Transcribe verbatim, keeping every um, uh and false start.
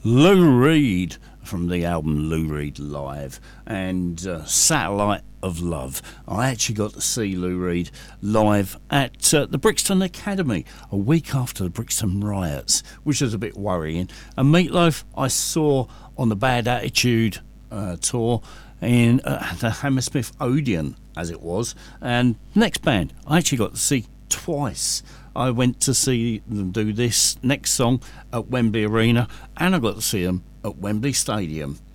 Lou Reed from the album Lou Reed Live and uh, Satellite of Love. I actually got to see Lou Reed live at uh, the Brixton Academy a week after the Brixton riots, which was a bit worrying. And Meatloaf I saw on the Bad Attitude uh, tour in uh, the Hammersmith Odeon, as it was. And next band I actually got to see twice. I went to see them do this next song at Wembley Arena, and I got to see them at Wembley Stadium.